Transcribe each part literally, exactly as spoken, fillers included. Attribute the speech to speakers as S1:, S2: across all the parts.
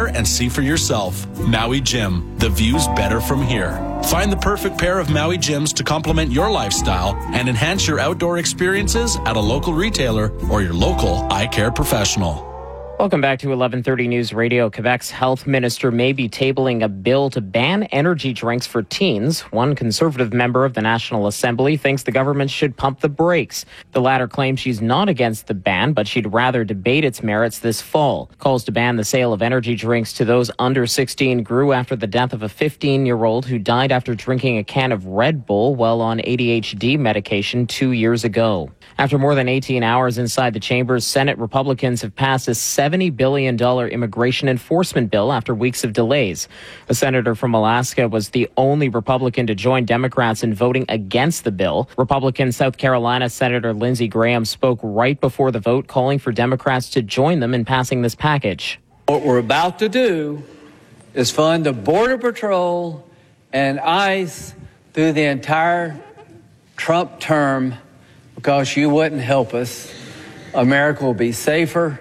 S1: water and see for yourself. Maui Gym, the view's better from here. Find the perfect pair of Maui gyms to complement your lifestyle and enhance your outdoor experiences at a local retailer or your local eye care professional.
S2: Welcome back to eleven thirty News Radio. Quebec's health minister may be tabling a bill to ban energy drinks for teens. One conservative member of the National Assembly thinks the government should pump the brakes. The latter claims she's not against the ban, but she'd rather debate its merits this fall. Calls to ban the sale of energy drinks to those under sixteen grew after the death of a fifteen-year-old who died after drinking a can of Red Bull while on A D H D medication two years ago. After more than eighteen hours inside the chambers, Senate Republicans have passed a seventy billion dollars immigration enforcement bill after weeks of delays. A senator from Alaska was the only Republican to join Democrats in voting against the bill. Republican South Carolina Senator Lindsey Graham spoke right before the vote, calling for Democrats to join them in passing this package.
S3: What we're about to do is fund the Border Patrol and ICE through the entire Trump term because you wouldn't help us. America will be safer.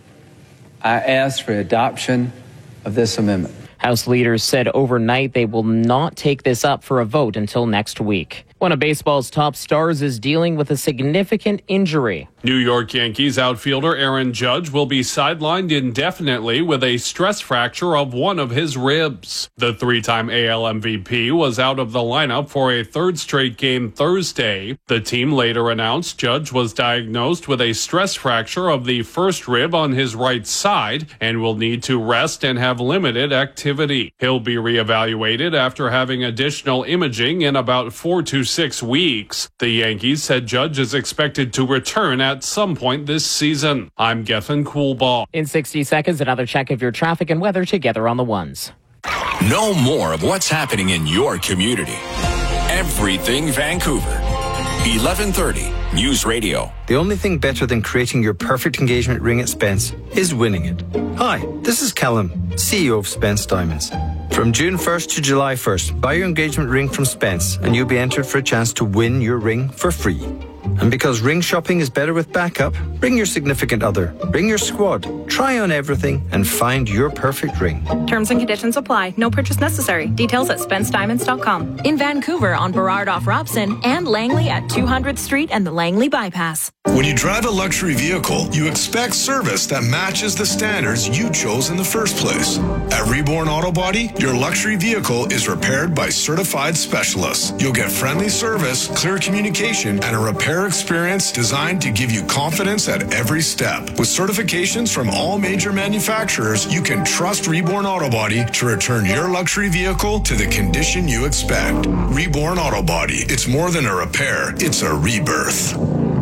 S3: I ask for adoption of this amendment.
S2: House leaders said overnight they will not take this up for a vote until next week. One of baseball's top stars is dealing with a significant injury.
S4: New York Yankees outfielder Aaron Judge will be sidelined indefinitely with a stress fracture of one of his ribs. The three-time A L M V P was out of the lineup for a third straight game Thursday. The team later announced Judge was diagnosed with a stress fracture of the first rib on his right side and will need to rest and have limited activity. He'll be reevaluated after having additional imaging in about four to six weeks. The Yankees said Judge is expected to return at some point this season. I'm Gethin Coolbaugh.
S2: In sixty seconds, another check of your traffic and weather together on the ones.
S5: Know more of what's happening in your community. Everything Vancouver. eleven thirty News Radio.
S6: The only thing better than creating your perfect engagement ring at Spence is winning it. Hi, this is Callum, C E O of Spence Diamonds. From June first to July first, buy your engagement ring from Spence and you'll be entered for a chance to win your ring for free. And because ring shopping is better with backup, bring your significant other, bring your squad, try on everything and find your perfect ring.
S7: Terms and conditions apply. No purchase necessary. Details at spence diamonds dot com. In Vancouver on Burrard off Robson and Langley at two hundredth Street and the Langley Bypass.
S8: When you drive a luxury vehicle, you expect service that matches the standards you chose in the first place. At Reborn Auto Body, your luxury vehicle is repaired by certified specialists. You'll get friendly service, clear communication, and a repair experience designed to give you confidence at every step. With certifications from all major manufacturers, you can trust Reborn Auto Body to return your luxury vehicle to the condition you expect. Reborn Auto Body. It's more than a repair, it's a rebirth.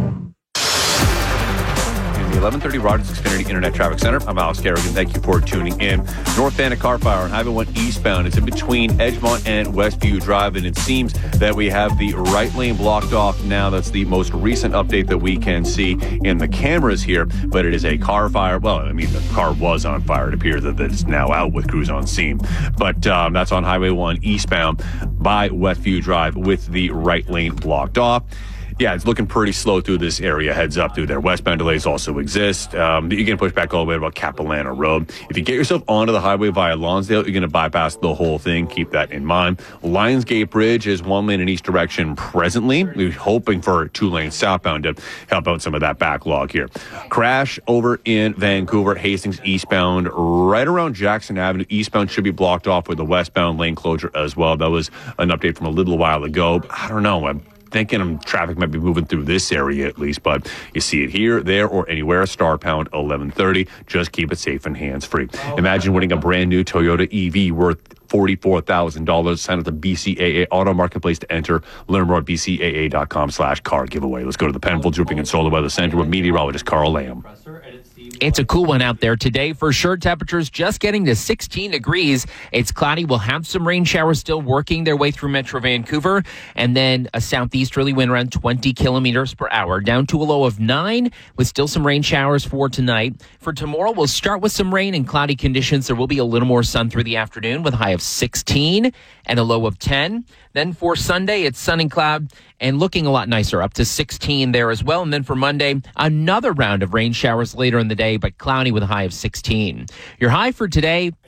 S9: eleven thirty Rogers Xfinity Internet Traffic Center. I'm Alex Kerrigan. Thank you for tuning in. North Van, a car fire on Highway one eastbound. It's in between Edgemont and Westview Drive, and it seems that we have the right lane blocked off now. That's the most recent update that we can see in the cameras here, but it is a car fire. Well, I mean, the car was on fire. It appears that it's now out with crews on scene, but um, that's on Highway one eastbound by Westview Drive with the right lane blocked off. Yeah, it's looking pretty slow through this area. Heads up through there. Westbound delays also exist. Um, you can push back all the way to about Capilano Road. If you get yourself onto the highway via Lonsdale, you're going to bypass the whole thing. Keep that in mind. Lionsgate Bridge is one lane in each direction presently. We're hoping for two lanes southbound to help out some of that backlog here. Crash over in Vancouver, Hastings eastbound, right around Jackson Avenue. Eastbound should be blocked off with the westbound lane closure as well. That was an update from a little while ago. I don't know. I'm thinking um, traffic might be moving through this area at least, but you see it here, there, or anywhere. Star pound eleven thirty. Just keep it safe and hands-free. Imagine winning a brand new Toyota E V worth forty-four thousand dollars. Sign up to B C A A Auto Marketplace to enter. Learn more at b c a a dot com slash car giveaway. Let's go to the Penfolds Roofing and Solar Weather Center with meteorologist Carl Lamb.
S10: It's a cool one out there today. For sure, temperatures just getting to sixteen degrees. It's cloudy. We'll have some rain showers still working their way through Metro Vancouver. And then a southeasterly wind around twenty kilometers per hour, down to a low of nine with still some rain showers for tonight. For tomorrow, we'll start with some rain and cloudy conditions. There will be a little more sun through the afternoon with a high of sixteen and a low of ten. Then for Sunday, it's sun and cloud and looking a lot nicer, up to sixteen there as well. And then for Monday, another round of rain showers later in the day, but cloudy with a high of sixteen. Your high for today,